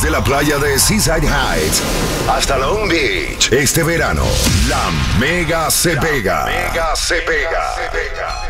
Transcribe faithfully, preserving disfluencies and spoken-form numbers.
Desde la playa de Seaside Heights hasta Long Beach. Este verano, la Mega se pega. La Mega se pega. Se pega.